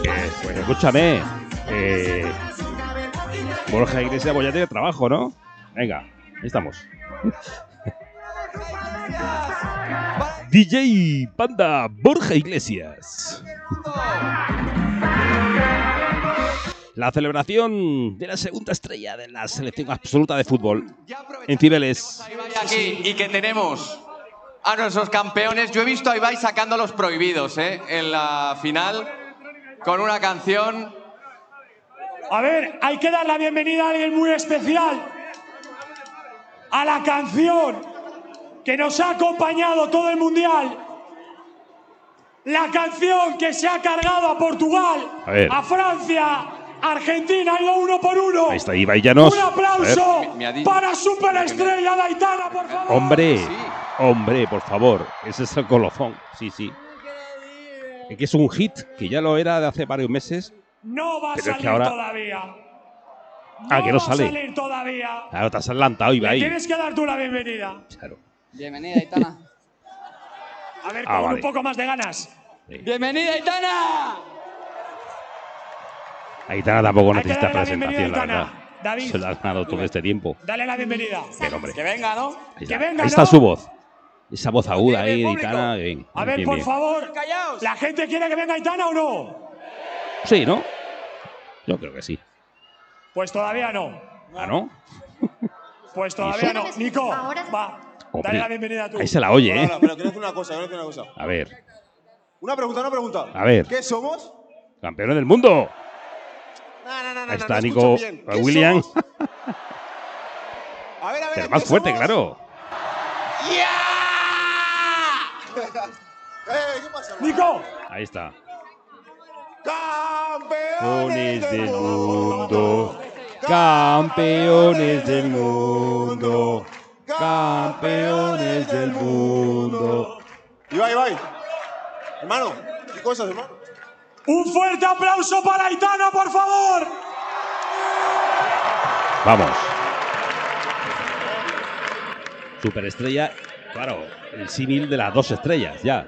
Pues escúchame. Borja Iglesias pues ya tiene trabajo, ¿no? Venga, ahí estamos. DJ Panda Borja Iglesias. La celebración de la segunda estrella de la selección absoluta de fútbol en Cibeles. Aquí, y que tenemos a nuestros campeones. Yo he visto a Ibai sacando a los prohibidos, en la final con una canción. A ver, hay que dar la bienvenida a alguien muy especial. A la canción que nos ha acompañado todo el Mundial. La canción que se ha cargado a Portugal, a Francia, Argentina, ha ido 1 por 1. Ahí está Ibai Llanos. Un aplauso para Superestrella de Aitana, por favor. Hombre, por favor. Ese es el colofón. Sí. Es que es un hit, que ya lo era de hace varios meses. No va a pero salir es que ahora... todavía. que no sale. Va a salir todavía. Claro, te has adelantado, Ibai. Tienes que dar tú la bienvenida. Claro. Bienvenida, Aitana. A ver, con un poco más de ganas. Sí. ¡Bienvenida, Aitana! Aitana tampoco necesita presentación, la Aitana. verdad. David, se lo has ganado todo este tiempo. dale la bienvenida. Pero, hombre. Que venga, ¿no? Ahí está su voz. Esa voz aguda ahí de Aitana. Bien, A ver, por favor, ¿la gente quiere que venga Aitana o no? Sí, ¿no? Yo creo que sí. Pues todavía no. ¿Ah, no? Pues todavía no. Nico, va. Hombre, dale la bienvenida tú. ahí se la oye, ¿eh? No, pero quiero decir una cosa, A ver. Una pregunta. A ver. ¿Qué somos? ¡Campeones del mundo! No, Ahí está Nico William. A ver. Pero más fuerte, claro. ¿Qué pasa? Nico. Ahí está. ¡Campeones del mundo! ¡Campeones del mundo! ¡Campeones del mundo! Ibai. Hermano, ¿qué cosas, hermano? Un fuerte aplauso para Aitana, por favor. Vamos. Superestrella, claro, el símil de las 2 estrellas, ya.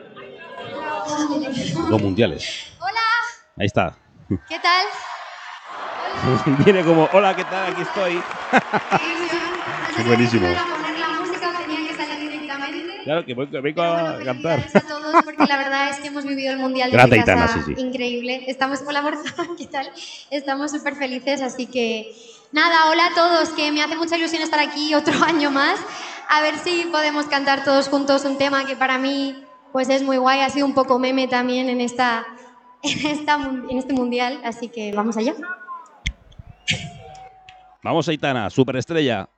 2 mundiales. Hola. Ahí está. ¿Qué tal? Viene como, hola, ¿qué tal? Aquí estoy. Es buenísimo. Poner la música, tenía que salir directamente. Claro, que vengo a cantar. A todos, porque la verdad es que hemos vivido el Mundial de Grande una Aitana, casa sí. increíble. Estamos con la Borja, ¿qué tal? Estamos súper felices, así que nada, hola a todos, que me hace mucha ilusión estar aquí otro año más. A ver si podemos cantar todos juntos un tema que para mí pues es muy guay, ha sido un poco meme también en este Mundial, así que vamos allá. Vamos, Aitana, superestrella.